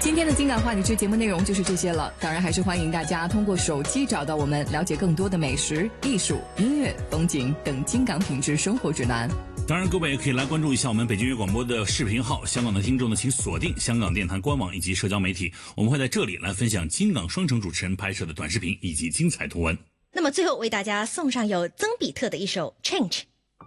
今天的金港话你知节目内容就是这些了，当然还是欢迎大家通过手机找到我们，了解更多的美食、艺术、音乐、风景等金港品质生活指南。 当然各位也可以来关注一下我们北京粤广播的视频号，香港的听众呢请锁定香港电台官网以及社交媒体，我们会在这里来分享金港双城主持人拍摄的短视频以及精彩图文。 那么最后为大家送上由曾比特的一首 Change。